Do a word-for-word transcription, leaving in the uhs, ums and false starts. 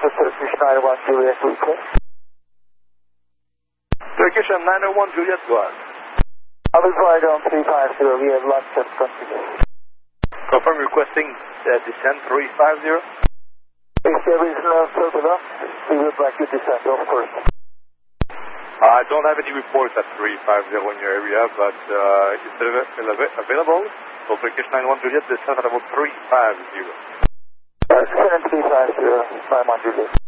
to Turkish nine oh one Juliet request. Turkish nine oh one Juliet, go ahead. Others ride on three five zero, we have lots of configuration. Confirm requesting uh, descent three five zero. If there is no turbulence, we would like you to descend off first. I don't have any reports at three five zero in your area, but uh, it's av available. So Turkish nine one Juliet, descent at about three five zero. Uh, descend three five zero, nine one Juliet.